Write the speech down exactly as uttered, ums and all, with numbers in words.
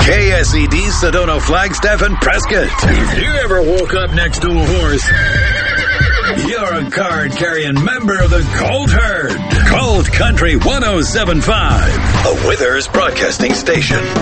K S E D, Sedona, Flagstaff, and Prescott. If you ever woke up next to a horse, you're a card-carrying member of the Colt Herd. Colt Country one oh seven point five, a Withers Broadcasting Station.